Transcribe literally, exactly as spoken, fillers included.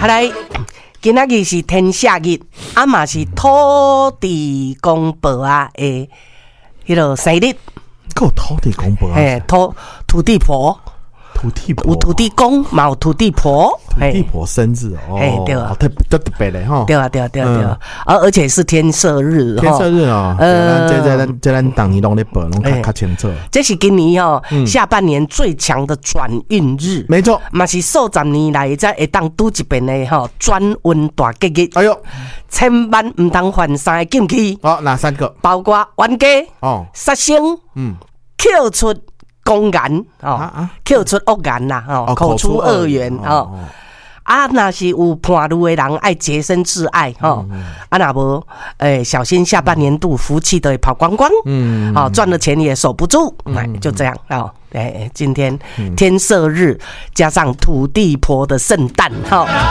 好来，今仔日是天赦日，啊嘛是土地公婆啊的迄个生日。 够土地公婆啊！ 嘿，土土地婆。 土地婆有土地公，嘛有土地婆， 土地婆生日哦， 嘿对啊， 特特特别的哈， 对啊对啊对啊对啊，而而且是天赦日， 天赦日哦，呃，这这咱这咱当年拢咧报，拢较较清楚。 这是今年哦下半年最强的转运日， 没错， 嘛是数十年来才会当拄一遍的吼转运大吉日。哎呦，千万唔当犯三个禁忌。 哦，哪三个？包括冤家哦，杀生，嗯，扣出。公言哦，扣出恶言啦，哦，口出恶言哦。啊，若是有叛路的人，爱洁身自爱哦。啊，若无，诶，小心下半年度福气都会跑光光。嗯，好，赚了钱也守不住，哎，就这样哦。哎，今天天赦日加上土地婆的圣诞，哈。